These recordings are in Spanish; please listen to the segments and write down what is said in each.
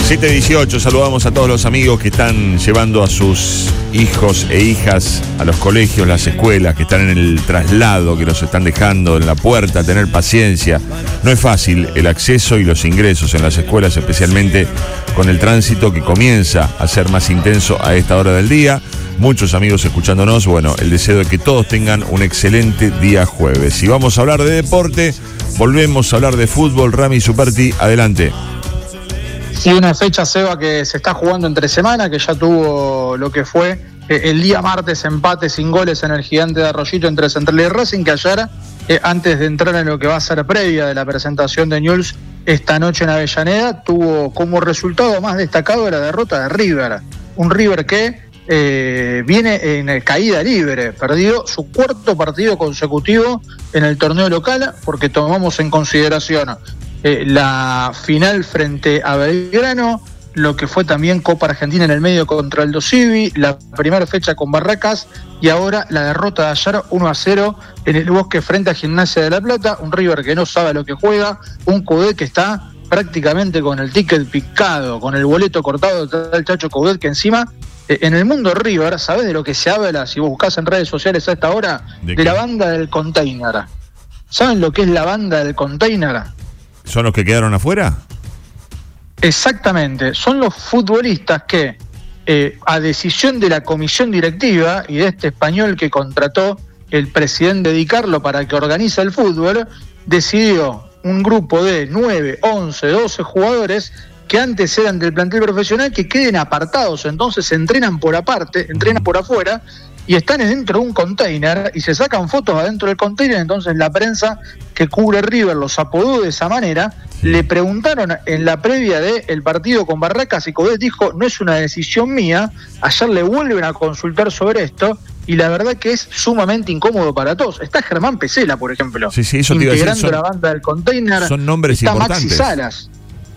7:18, saludamos a todos los amigos que están llevando a sus hijos e hijas a los colegios, las escuelas, que están en el traslado, que los están dejando en la puerta, tener paciencia. No es fácil el acceso y los ingresos en las escuelas, especialmente con el tránsito que comienza a ser más intenso a esta hora del día. Muchos amigos escuchándonos, bueno, el deseo de que todos tengan un excelente día jueves. Si vamos a hablar de deporte, volvemos a hablar de fútbol. Rami Superti, adelante. Sí, una fecha, Seba, que se está jugando entre semana, que ya tuvo lo que fue el día martes, empate sin goles en el Gigante de Arroyito entre Central y Racing, que ayer, antes de entrar en lo que va a ser previa de la presentación de Newell's esta noche en Avellaneda, tuvo como resultado más destacado la derrota de River. Un River que viene en caída libre, perdió su cuarto partido consecutivo en el torneo local, porque tomamos en consideración la final frente a Belgrano, lo que fue también Copa Argentina en el medio contra el Civi, la primera fecha con Barracas y ahora la derrota de ayer 1-0 en el Bosque frente a Gimnasia de La Plata. Un River que no sabe lo que juega, un Coudet que está prácticamente con el ticket picado, con el boleto cortado del Chacho Coudet, que encima en el mundo River, ¿sabés de lo que se habla si vos buscás en redes sociales a esta hora? De la banda del container. ¿Saben lo que es la banda del container? ¿Son los que quedaron afuera? Exactamente, son los futbolistas que a decisión de la comisión directiva y de este español que contrató el presidente Di Carlo para que organice el fútbol, decidió un grupo de 9, 11, 12 jugadores que antes eran del plantel profesional que queden apartados, entonces se entrenan por aparte, entrenan por afuera y están dentro de un container y se sacan fotos adentro del container. Entonces la prensa que cubre River los apodó de esa manera. Le preguntaron en la previa del partido con Barracas y Coudet dijo: no es una decisión mía. Ayer le vuelven a consultar sobre esto y la verdad que es sumamente incómodo para todos. Está Germán Pesela, por ejemplo, sí, eso te iba a decir, integrando la banda del container. Son nombres está importantes. Maxi Salas.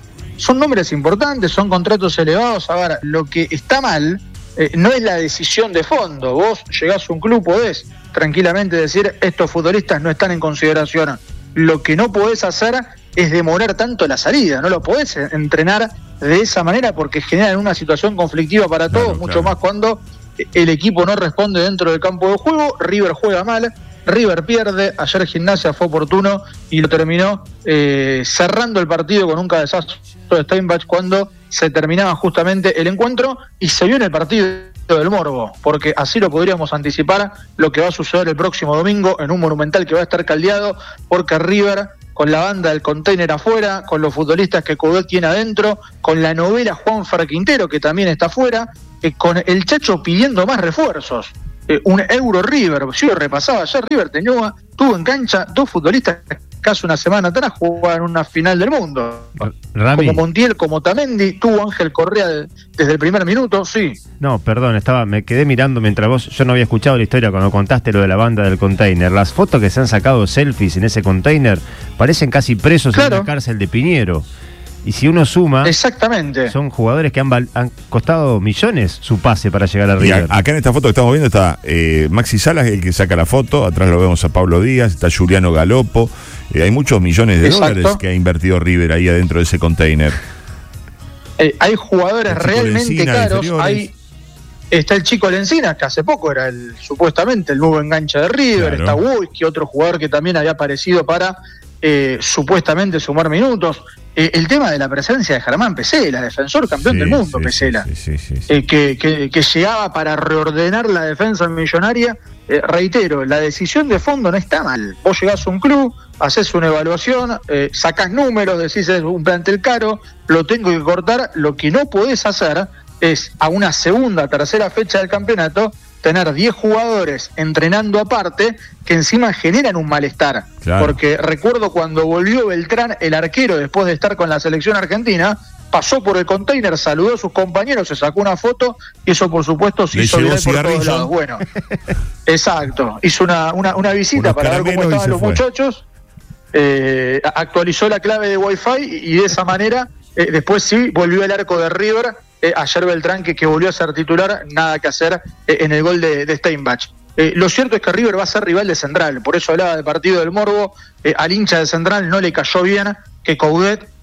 Son nombres importantes, son contratos elevados. A ver, lo que está mal no es la decisión de fondo. Vos llegás a un club, podés tranquilamente decir: estos futbolistas no están en consideración. Lo que no podés hacer es demorar tanto la salida, no lo podés entrenar de esa manera porque generan una situación conflictiva para todos, mucho más cuando el equipo no responde dentro del campo de juego. River juega mal, River pierde. Ayer Gimnasia fue oportuno y lo terminó cerrando el partido con un cabezazo de Steinbach cuando se terminaba justamente el encuentro y se vio en el partido del morbo, porque así lo podríamos anticipar lo que va a suceder el próximo domingo en un Monumental que va a estar caldeado, porque River, con la banda del container afuera, con los futbolistas que Coudet tiene adentro, con la novela Juanfer Quintero que también está afuera, con el Chacho pidiendo más refuerzos. Un Euro River, yo repasaba ayer, River tuvo en cancha dos futbolistas que hace una semana atrás jugaban una final del mundo. Rami. Como Montiel, como Tamendi, tuvo Ángel Correa desde el primer minuto, sí. No, perdón, me quedé mirando mientras yo no había escuchado la historia cuando contaste lo de la banda del container. Las fotos que se han sacado selfies en ese container parecen casi presos en la cárcel de Piñero. Y si uno suma, exactamente, son jugadores que han costado millones su pase para llegar a River. Acá en esta foto que estamos viendo está Maxi Salas, el que saca la foto. Atrás lo vemos a Pablo Díaz, está Juliano Galopo. Hay muchos millones de dólares que ha invertido River ahí adentro de ese container. Hay jugadores realmente caros. Está el Chico Lencinas, que hace poco era supuestamente el nuevo enganche de River. Está Wojcicki, otro jugador que también había aparecido para supuestamente sumar minutos. El tema de la presencia de Germán Pesela, defensor campeón del mundo, Pesela, que llegaba para reordenar la defensa millonaria. Reitero, la decisión de fondo no está mal. Vos llegás a un club, haces una evaluación, sacás números, decís: es un plantel caro, lo tengo que cortar. Lo que no podés hacer es a una segunda, tercera fecha del campeonato tener 10 jugadores entrenando aparte que encima generan un malestar. Claro. Porque recuerdo cuando volvió Beltrán, el arquero, después de estar con la selección argentina, pasó por el container, saludó a sus compañeros, se sacó una foto y eso por supuesto se hizo viral por todos lados. Bueno, exacto, hizo una visita para ver cómo estaban los muchachos, actualizó la clave de Wi-Fi y de esa manera después sí volvió el arco de River. Ayer Beltrán que volvió a ser titular, nada que hacer en el gol de Steinbach. Lo cierto es que River va a ser rival de Central, por eso hablaba del partido del morbo. Al hincha de Central no le cayó bien que Coudet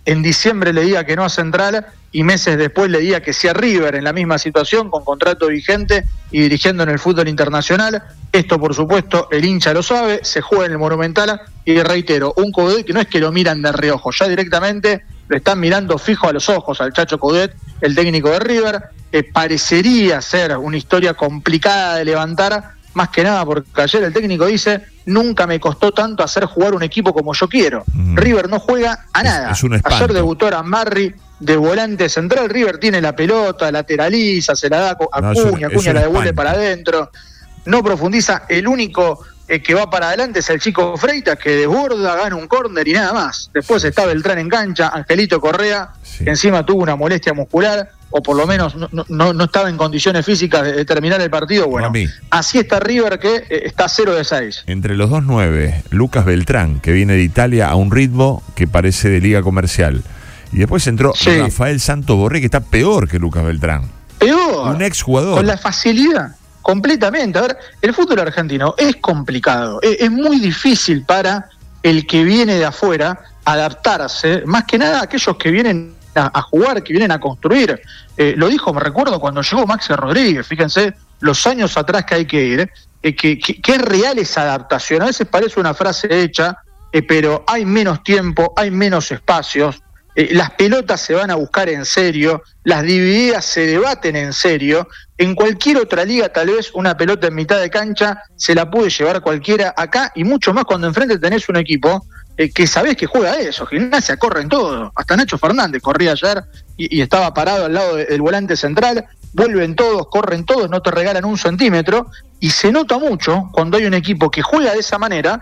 en diciembre le diga que no a Central y meses después le diga que sí a River en la misma situación, con contrato vigente y dirigiendo en el fútbol internacional. Esto, por supuesto, el hincha lo sabe, se juega en el Monumental y reitero, un Coudet que no es que lo miran de reojo, ya directamente lo están mirando fijo a los ojos al Chacho Coudet, el técnico de River. Parecería ser una historia complicada de levantar, más que nada porque ayer el técnico dice: nunca me costó tanto hacer jugar un equipo como yo quiero. River no juega a nada. Es un espanto. Ayer debutó Amarri de volante central. River tiene la pelota, lateraliza, se la da a Acuña, Acuña la devuelve para adentro, no profundiza. El único que va para adelante es el chico Freitas, que desborda, gana un córner y nada más. Después está Beltrán en cancha, Angelito Correa, que encima tuvo una molestia muscular, o por lo menos no estaba en condiciones físicas de terminar el partido. Bueno, así está River, que está 0-6. Entre los 2-9, Lucas Beltrán, que viene de Italia a un ritmo que parece de liga comercial. Y después entró Rafael Santos Borré, que está peor que Lucas Beltrán. Peor. Un exjugador. Con la facilidad, completamente. A ver, el fútbol argentino es complicado. Es muy difícil para el que viene de afuera adaptarse, más que nada aquellos que vienen a jugar, que vienen a construir. Lo dijo, me recuerdo, cuando llegó Maxi Rodríguez, fíjense los años atrás que hay que ir, que es real esa adaptación. A veces parece una frase hecha, pero hay menos tiempo, hay menos espacios, las pelotas se van a buscar en serio, las divididas se debaten en serio. En cualquier otra liga tal vez una pelota en mitad de cancha se la puede llevar cualquiera, acá y mucho más cuando enfrente tenés un equipo que sabés que juega eso. Gimnasia corre en todo, hasta Nacho Fernández corría ayer y estaba parado al lado del volante central. Vuelven todos, corren todos, no te regalan un centímetro, y se nota mucho cuando hay un equipo que juega de esa manera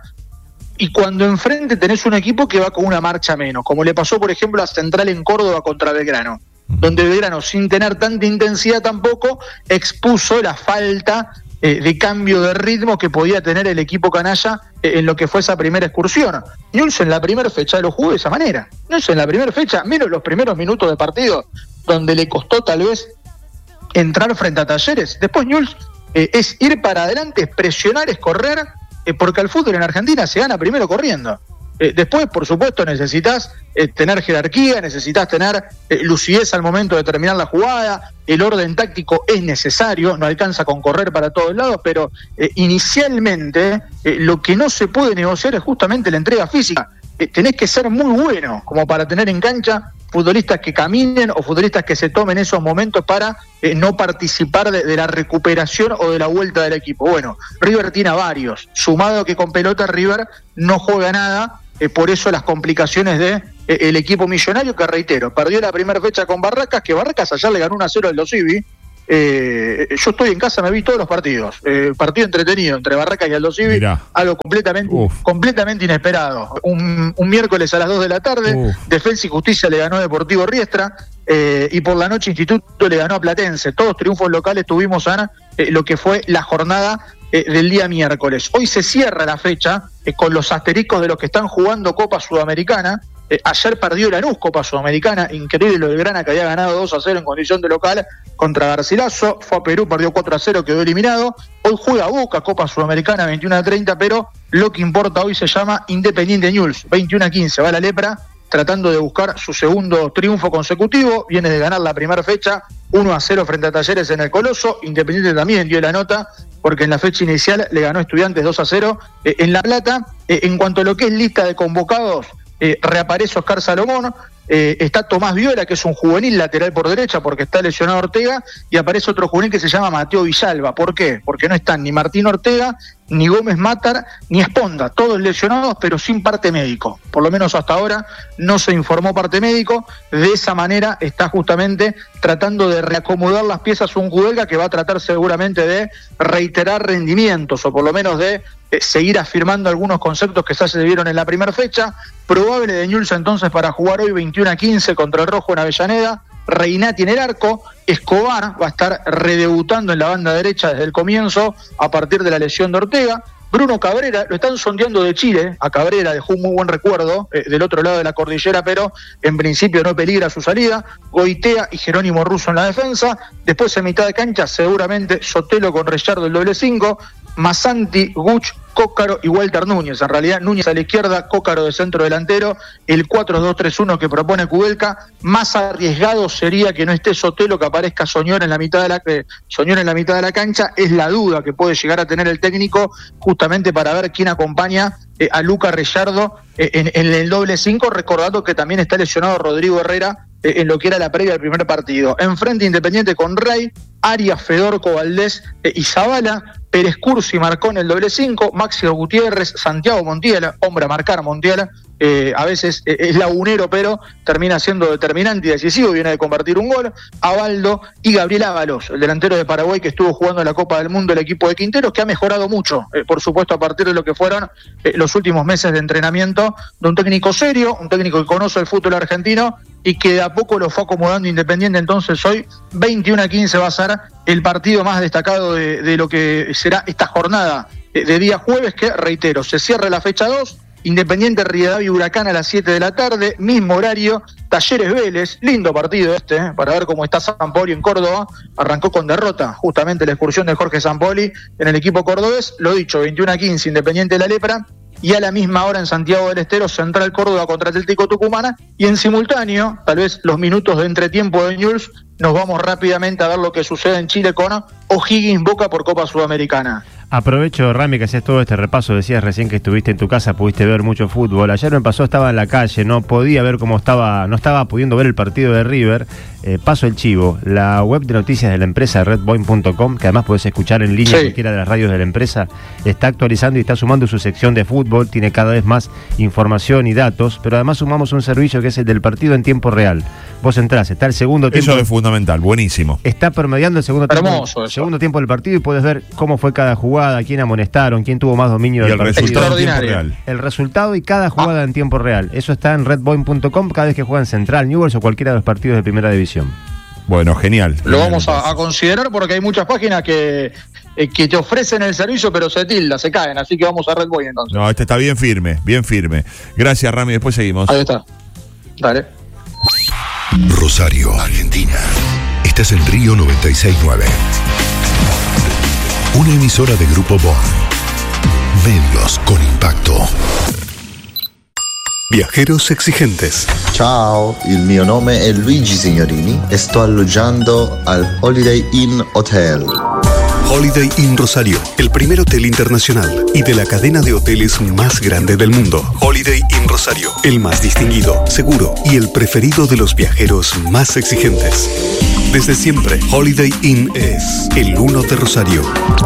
y cuando enfrente tenés un equipo que va con una marcha menos, como le pasó por ejemplo a Central en Córdoba contra Belgrano, donde Belgrano, sin tener tanta intensidad tampoco, expuso la falta de cambio de ritmo que podía tener el equipo canalla en lo que fue esa primera excursión. Newell's en la primera fecha lo jugó de esa manera. Newell's en la primera fecha, menos los primeros minutos de partido, donde le costó tal vez entrar frente a Talleres. Después Newell's es ir para adelante, es presionar, es correr, porque al fútbol en Argentina se gana primero corriendo. Después, por supuesto, necesitas tener jerarquía, necesitas tener lucidez al momento de terminar la jugada, el orden táctico es necesario, no alcanza con correr para todos lados, pero inicialmente lo que no se puede negociar es justamente la entrega física. Tenés que ser muy bueno como para tener en cancha futbolistas que caminen o futbolistas que se tomen esos momentos para no participar de la recuperación o de la vuelta del equipo. Bueno, River tiene a varios, sumado que con pelota River no juega nada, por eso las complicaciones de el equipo millonario, que reitero, perdió la primera fecha con Barracas, que Barracas ayer le ganó 1-0 al Los Ibi. Yo estoy en casa, me vi todos los partidos. Partido entretenido entre Barracas y Aldo Civi, algo completamente inesperado. Un miércoles a las 2 de la tarde, Defensa y Justicia le ganó a Deportivo Riestra, y por la noche Instituto le ganó a Platense. Todos triunfos locales tuvimos, Ana, lo que fue la jornada del día miércoles. Hoy se cierra la fecha con los asteriscos de los que están jugando Copa Sudamericana. Ayer perdió Lanús Copa Sudamericana, increíble lo de Grana, que había ganado 2-0 en condición de local contra Garcilaso, fue a Perú, perdió 4-0, quedó eliminado. Hoy juega Boca Copa Sudamericana 21-30, pero lo que importa hoy se llama Independiente Newell's, 21-15, va la lepra tratando de buscar su segundo triunfo consecutivo, viene de ganar la primera fecha 1-0 frente a Talleres en el Coloso. Independiente también dio la nota, porque en la fecha inicial le ganó Estudiantes 2-0 en La Plata. En cuanto a lo que es lista de convocados, reaparece Oscar Salomón, está Tomás Viola, que es un juvenil lateral por derecha porque está lesionado Ortega, y aparece otro juvenil que se llama Mateo Villalba. ¿Por qué? Porque no están ni Martín Ortega, ni Gómez Matar, ni Esponda, todos lesionados pero sin parte médico. Por lo menos hasta ahora no se informó parte médico. De esa manera está justamente tratando de reacomodar las piezas un Kudelka, que va a tratar seguramente de reiterar rendimientos, o por lo menos de seguir afirmando algunos conceptos que ya se vieron en la primera fecha. Probable de Newell's entonces para jugar hoy 21-15 contra el Rojo en Avellaneda. Reinati en el arco, Escobar va a estar redebutando en la banda derecha desde el comienzo a partir de la lesión de Ortega. Bruno Cabrera, lo están sondeando de Chile, a Cabrera dejó un muy buen recuerdo del otro lado de la cordillera, pero en principio no peligra su salida. Goitea y Jerónimo Russo en la defensa. Después en mitad de cancha seguramente Sotelo con Rechardo el doble 5, Masanti, Guch, Cócaro y Walter Núñez. En realidad, Núñez a la izquierda, Cócaro de centro delantero. El 4-2-3-1 que propone Kudelka. Más arriesgado sería que no esté Sotelo, que aparezca Soñor en la mitad de la cancha. Es la duda que puede llegar a tener el técnico, justamente para ver quién acompaña a Luca Rellardo en el doble 5, recordando que también está lesionado Rodrigo Herrera en lo que era la previa del primer partido. Enfrente Independiente con Rey, Arias, Fedorco, Valdés y Zavala. Pérez Cursi marcó en el doble 5, Máximo Gutiérrez, Santiago Montiel, hombre a marcar Montiel, a veces es lagunero, pero termina siendo determinante y decisivo, viene de convertir un gol. Abaldo y Gabriel Ábalos, el delantero de Paraguay que estuvo jugando en la Copa del Mundo el equipo de Quinteros, que ha mejorado mucho, por supuesto, a partir de lo que fueron los últimos meses de entrenamiento de un técnico serio, un técnico que conoce el fútbol argentino y que de a poco lo fue acomodando Independiente. Entonces hoy 21-15 va a ser el partido más destacado de lo que será esta jornada de día jueves, que reitero, se cierra la fecha 2, Independiente Rivadavia y Huracán a las 7 de la tarde, mismo horario, Talleres Vélez, lindo partido para ver cómo está Sampoli en Córdoba. Arrancó con derrota, justamente la excursión de Jorge Sampoli en el equipo cordobés. Lo dicho, 21-15 Independiente de la Lepra, y a la misma hora en Santiago del Estero, Central Córdoba contra Atlético Tucumana, y en simultáneo, tal vez los minutos de entretiempo de Newell's, nos vamos rápidamente a ver lo que sucede en Chile con O'Higgins Boca por Copa Sudamericana. Aprovecho, Rami, que hacías todo este repaso. Decías recién que estuviste en tu casa, pudiste ver mucho fútbol. Ayer me pasó, estaba en la calle, no podía ver no estaba pudiendo ver el partido de River. Paso el chivo, la web de noticias de la empresa redboin.com, que además podés escuchar en línea en cualquiera de las radios de la empresa, está actualizando y está sumando su sección de fútbol, tiene cada vez más información y datos, pero además sumamos un servicio que es el del partido en tiempo real. Vos entrás, está el segundo tiempo. Eso es fundamental, buenísimo. Está promediando el segundo tiempo del partido y puedes ver cómo fue cada jugada, quién amonestaron, quién tuvo más dominio del partido. Extraordinario. El resultado y cada jugada en tiempo real. Eso está en redboin.com cada vez que juegan Central, Newell's o cualquiera de los partidos de primera división. Bueno, genial. Lo vamos a considerar porque hay muchas páginas que te ofrecen el servicio, pero se caen, así que vamos a Redboy entonces. No, este está bien firme, bien firme. Gracias, Rami, después seguimos. Ahí está. Dale. Rosario, Argentina. Estás en Río 96.9. Una emisora de Grupo Bon. Medios con impacto. Viajeros exigentes. Ciao, il mio nome è Luigi Signorini e sto alloggiando al Holiday Inn Hotel. Holiday Inn Rosario, el primer hotel internacional y de la cadena de hoteles más grande del mundo. Holiday Inn Rosario, el más distinguido, seguro y el preferido de los viajeros más exigentes. Desde siempre, Holiday Inn es el uno de Rosario.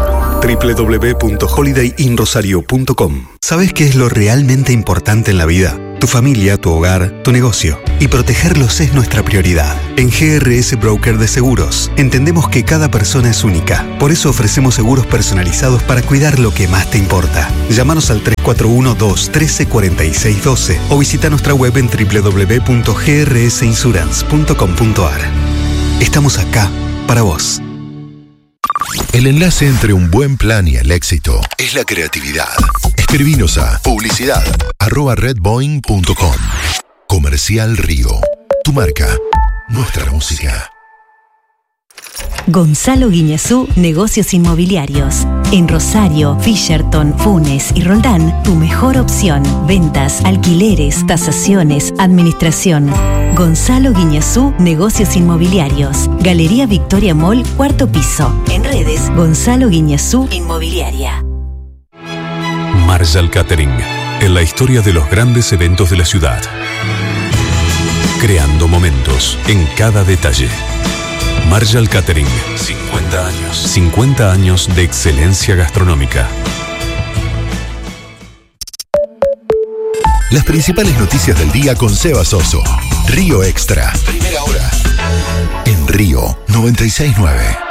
www.holidayinrosario.com. ¿Sabes qué es lo realmente importante en la vida? Tu familia, tu hogar, tu negocio. Y protegerlos es nuestra prioridad. En GRS Broker de Seguros, entendemos que cada persona es única. Por eso ofrecemos seguros personalizados para cuidar lo que más te importa. Llámanos al 341-213-4612 o visita nuestra web en www.grsinsurance.com.ar. Estamos acá para vos. El enlace entre un buen plan y el éxito es la creatividad. Escribinos a publicidad@redboin.com. Comercial Río. Tu marca, nuestra música. Gonzalo Guiñazú, Negocios Inmobiliarios. En Rosario, Fisherton, Funes y Roldán, tu mejor opción. Ventas, alquileres, tasaciones, administración. Gonzalo Guiñazú, Negocios Inmobiliarios. Galería Victoria Mall, 4º piso. En redes, Gonzalo Guiñazú Inmobiliaria. Marshall Catering, en la historia de los grandes eventos de la ciudad. Creando momentos en cada detalle. Marshall Catering, 50 años. 50 años de excelencia gastronómica. Las principales noticias del día con Seba Soso. Río Extra. Primera hora. En Río 96.9.